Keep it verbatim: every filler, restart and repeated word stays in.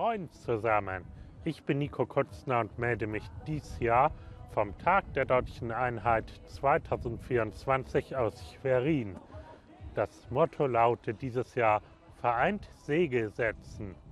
Moin zusammen, ich bin Nico Kutzner und melde mich dies Jahr vom Tag der Deutschen Einheit zweitausendvierundzwanzig aus Schwerin. Das Motto lautet dieses Jahr: Vereint Segel setzen.